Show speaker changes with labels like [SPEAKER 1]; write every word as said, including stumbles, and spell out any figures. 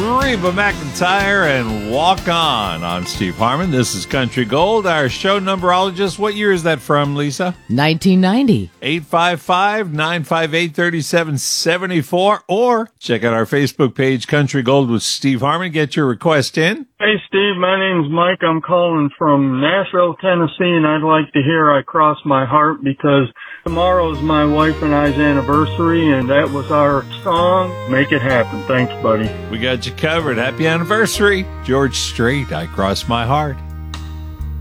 [SPEAKER 1] Reba McEntire and Walk On. I'm Steve Harmon. This is Country Gold. Our show numberologist. What year is that from, Lisa?
[SPEAKER 2] nineteen ninety.
[SPEAKER 1] eight five five, nine five eight, three seven seven four. Or check out our Facebook page, Country Gold with Steve Harmon. Get your request in.
[SPEAKER 3] Hey, Steve. My name's Mike. I'm calling from Nashville, Tennessee, and I'd like to hear I Cross My Heart because tomorrow's my wife and I's anniversary, and that was our song. Make it happen. Thanks, buddy.
[SPEAKER 1] We got you covered. Happy anniversary. George Strait, I Cross My Heart.